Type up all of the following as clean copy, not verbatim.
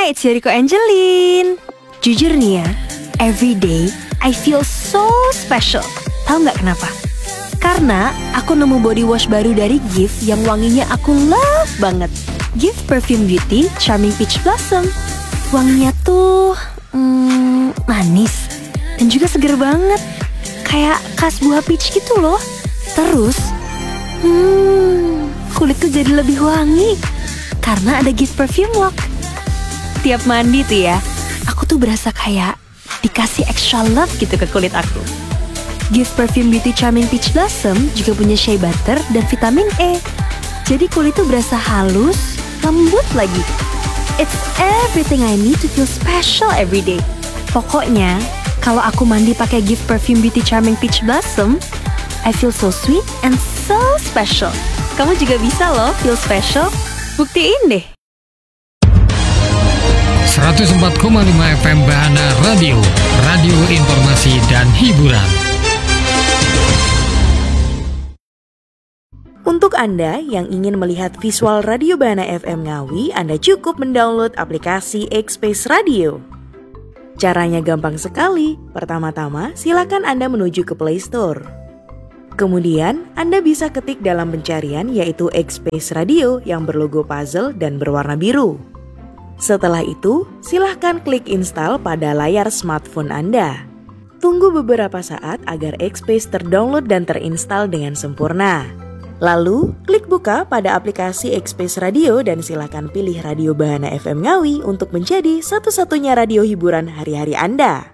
Hai, it's Yuriko Angelin. Jujur nih ya, every day I feel so special. Tahu nggak kenapa? Karena aku nemu body wash baru dari Gift yang wanginya aku love banget. Gift Perfume Beauty Charming Peach Blossom. Wanginya tuh manis dan juga seger banget. Kayak khas buah peach gitu loh. Terus kulitku jadi lebih wangi karena ada Gift Perfume Lock. Tiap mandi tuh ya, aku tuh berasa kayak dikasih extra love gitu ke kulit aku. Gift Perfume Beauty Charming Peach Blossom juga punya shea butter dan vitamin E. Jadi kulit tuh berasa halus, lembut lagi. It's everything I need to feel special every day. Pokoknya, kalau aku mandi pakai Gift Perfume Beauty Charming Peach Blossom, I feel so sweet and so special. Kamu juga bisa loh feel special. Buktiin deh. 104,5 FM Bahana Radio, radio informasi dan hiburan. Untuk Anda yang ingin melihat visual Radio Bahana FM Ngawi, Anda cukup mendownload aplikasi X-Space Radio. Caranya gampang sekali. Pertama-tama, silakan Anda menuju ke Play Store. Kemudian, Anda bisa ketik dalam pencarian yaitu X-Space Radio yang berlogo puzzle dan berwarna biru. Setelah itu, silahkan klik install pada layar smartphone Anda. Tunggu beberapa saat agar X-Space terdownload dan terinstall dengan sempurna. Lalu, klik buka pada aplikasi X-Space Radio dan silahkan pilih Radio Bahana FM Ngawi untuk menjadi satu-satunya radio hiburan hari-hari Anda.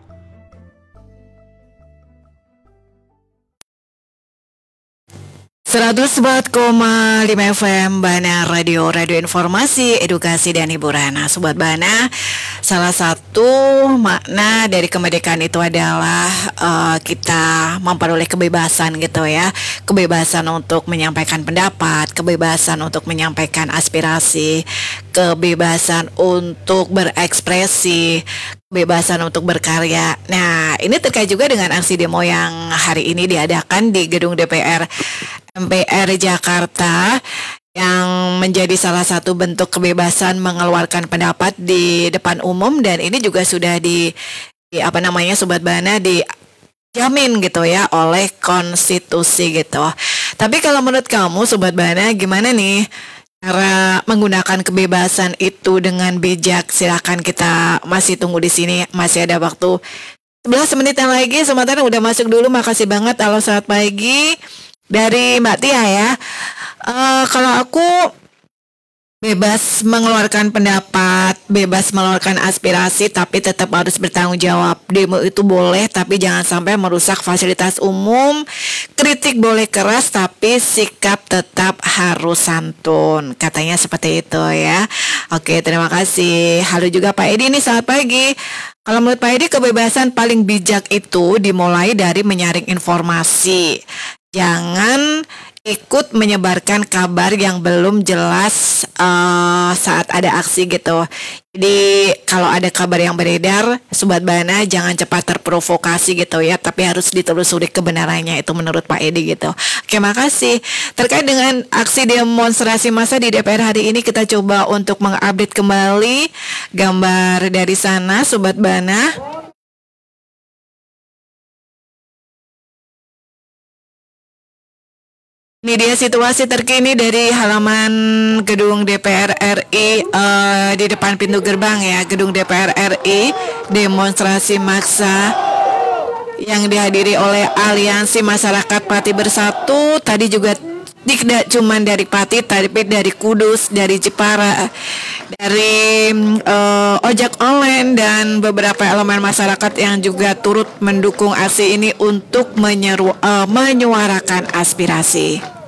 FM Bahana Radio, radio informasi, edukasi dan hiburan. Nah, Sobat Bahana, salah satu makna dari kemerdekaan itu adalah kita memperoleh kebebasan gitu ya. Kebebasan untuk menyampaikan pendapat, kebebasan untuk menyampaikan aspirasi, kebebasan untuk berekspresi, kebebasan untuk berkarya. Nah, ini terkait juga dengan aksi demo yang hari ini diadakan di gedung DPR MPR Jakarta yang menjadi salah satu bentuk kebebasan mengeluarkan pendapat di depan umum, dan ini juga sudah Sobat Bahana dijamin gitu ya oleh konstitusi gitu. Tapi kalau menurut kamu Sobat Bahana gimana nih cara menggunakan kebebasan itu dengan bijak? Silakan, kita masih tunggu di sini, masih ada waktu 11 menit yang lagi. Sementara udah masuk dulu, makasih banget. Halo, selamat pagi dari Mbak Tia ya. Kalau aku bebas mengeluarkan pendapat, bebas mengeluarkan aspirasi, tapi tetap harus bertanggung jawab. Demo itu boleh, tapi jangan sampai merusak fasilitas umum. Kritik boleh keras, tapi sikap tetap harus santun. Katanya seperti itu ya. Oke, terima kasih. Halo juga Pak Edi, ini selamat pagi. Kalau menurut Pak Edi, kebebasan paling bijak itu dimulai dari menyaring informasi. Jangan ikut menyebarkan kabar yang belum jelas saat ada aksi gitu. Jadi kalau ada kabar yang beredar, Sobat Bahana jangan cepat terprovokasi gitu ya, tapi harus ditelusuri kebenarannya. Itu menurut Pak Edi gitu. Oke, makasih. Terkait dengan aksi demonstrasi massa di DPR hari ini, kita coba untuk mengupdate kembali gambar dari sana, Sobat Bahana. Ini dia situasi terkini dari halaman gedung DPR RI, di depan pintu gerbang ya, gedung DPR RI. Demonstrasi maksa yang dihadiri oleh Aliansi Masyarakat Pati Bersatu. Tadi juga tidak cuma dari Pati, tapi dari Kudus, dari Jepara, dari ojek online dan beberapa elemen masyarakat yang juga turut mendukung aksi ini untuk menyuarakan aspirasi.